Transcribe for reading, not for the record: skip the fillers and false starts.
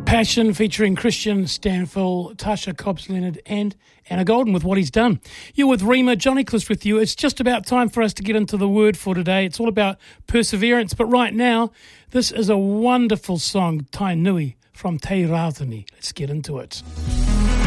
Passion featuring Christian Stanfill, Tasha Cobbs-Leonard and Anna Golden with What He's Done. You're with Rima, Johnny Clist with you. It's just about time for us to get into the word for today. It's all about perseverance, but right now, this is a wonderful song, Tai Nui from Te Rātini. Let's get into it.